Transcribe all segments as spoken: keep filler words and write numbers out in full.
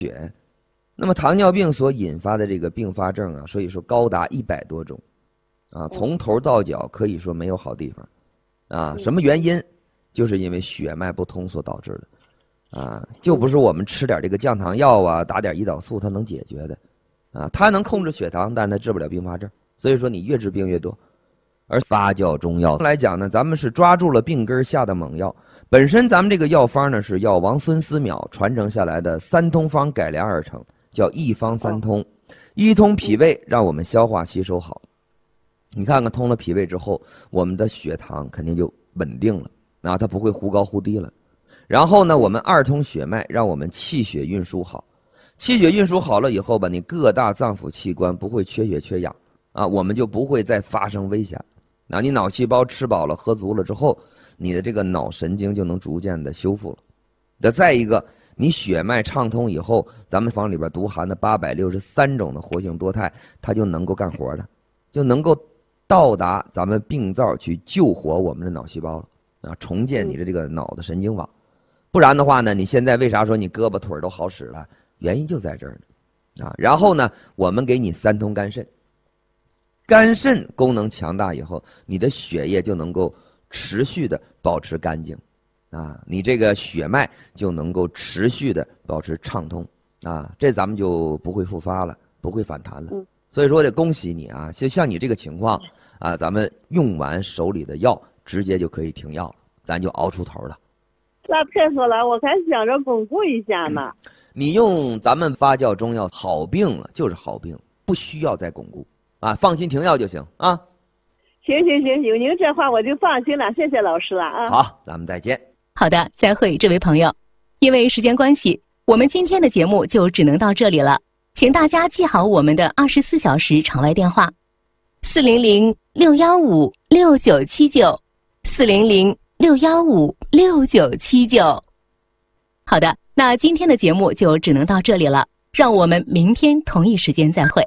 血。那么糖尿病所引发的这个并发症啊，所以说高达一百多种，啊，从头到脚可以说没有好地方，啊，什么原因？就是因为血脉不通所导致的，啊，就不是我们吃点这个降糖药啊，打点胰岛素它能解决的，啊，它能控制血糖，但是它治不了并发症，所以说你越治病越多。而发酵中药来讲呢，咱们是抓住了病根下的猛药。本身咱们这个药方呢是药王孙思邈传承下来的三通方改良而成，叫一方三通。一通脾胃，让我们消化吸收好。你看看通了脾胃之后，我们的血糖肯定就稳定了，啊，它不会忽高忽低了。然后呢，我们二通血脉，让我们气血运输好。气血运输好了以后吧，你各大脏腑器官不会缺血缺氧啊，我们就不会再发生危险。那你脑细胞吃饱了喝足了之后，你的这个脑神经就能逐渐的修复了。那再一个，你血脉畅通以后，咱们方里边独含的八百六十三种的活性多肽，它就能够干活了，就能够到达咱们病灶去救活我们的脑细胞了啊，重建你的这个脑的神经网。不然的话呢，你现在为啥说你胳膊腿都好使了？原因就在这儿呢啊。然后呢，我们给你三通肝肾。肝肾功能强大以后，你的血液就能够持续的保持干净，啊，你这个血脉就能够持续的保持畅通，啊，这咱们就不会复发了，不会反弹了。 嗯、 所以说得恭喜你啊！就像你这个情况啊，咱们用完手里的药，直接就可以停药了，咱就熬出头了。 那太好了，我还想着巩固一下呢。 嗯、你用咱们发酵中药好病了，就是好病，不需要再巩固。啊，放心停药就行啊！ 行行行，有您这话我就放心了，谢谢老师了啊！ 好，咱们再见。 好的，再会，这位朋友。因为时间关系，我们今天的节目就只能到这里了，请大家记好我们的二十四小时场外电话：四零零六幺五六九七九，四零零六幺五六九七九。好的，那今天的节目就只能到这里了，让我们明天同一时间再会。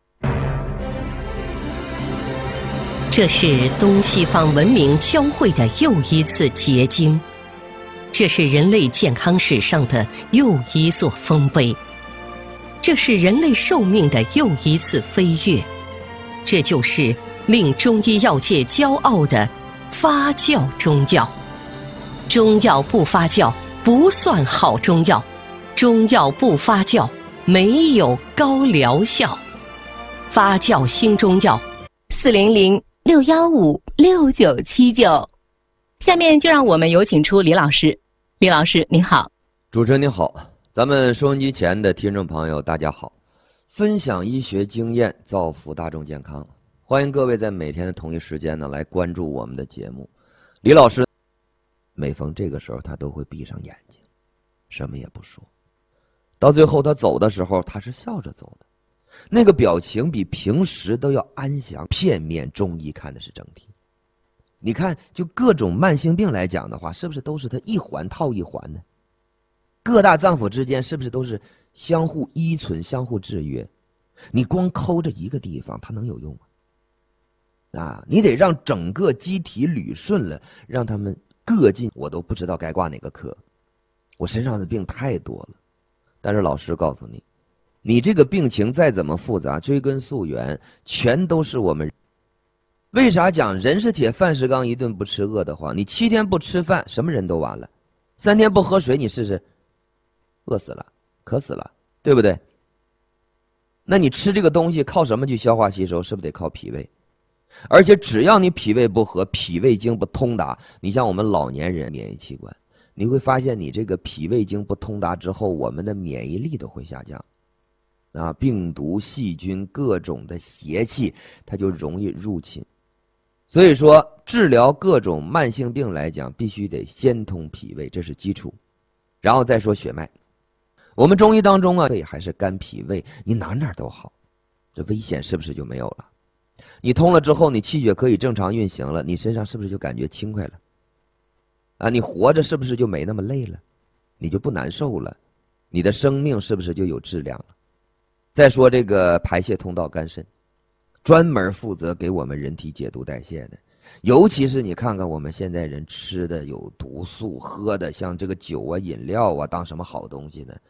这是东西方文明交汇的又一次结晶，这是人类健康史上的又一座丰碑，这是人类寿命的又一次飞跃，这就是令中医药界骄傲的发酵中药。中药不发酵不算好中药，中药不发酵没有高疗效。发酵新中药， 四零零六幺五六九七九。下面就让我们有请出李老师。李老师您好。 主持人您好，咱们收音机前的听众朋友大家好，分享医学经验，造福大众健康，欢迎各位在每天的同一时间呢来关注我们的节目。李老师每逢这个时候他都会闭上眼睛，什么也不说，到最后他走的时候他是笑着走的，那个表情比平时都要安详。片面中医看的是整体，你看就各种慢性病来讲的话，是不是都是它一环套一环呢？各大脏腑之间是不是都是相互依存相互制约？你光抠着一个地方它能有用吗？啊，你得让整个机体捋顺了，让他们各尽。我都不知道该挂哪个科，我身上的病太多了。但是老师告诉你，你这个病情再怎么复杂，追根溯源全都是我们。为啥讲人是铁饭是钢，一顿不吃饿得慌？你七天不吃饭什么人都完了，三天不喝水你试试，饿死了渴死了，对不对？那你吃这个东西靠什么去消化吸收？是不是得靠脾胃？而且只要你脾胃不和，脾胃经不通达，你像我们老年人免疫器官，你会发现你这个脾胃经不通达之后，我们的免疫力都会下降啊，病毒细菌各种的邪气它就容易入侵。所以说治疗各种慢性病来讲，必须得先通脾胃，这是基础，然后再说血脉。我们中医当中啊，肺还是肝脾胃，你哪哪都好，这危险是不是就没有了？你通了之后，你气血可以正常运行了，你身上是不是就感觉轻快了？啊，你活着是不是就没那么累了？你就不难受了？你的生命是不是就有质量了？再说这个排泄通道肝肾，专门负责给我们人体解毒代谢的。尤其是你看看我们现在人吃的有毒素，喝的像这个酒啊饮料啊当什么好东西呢？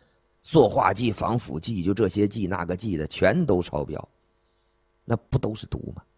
塑化剂、防腐剂，就这些剂那个剂的全都超标，那不都是毒吗？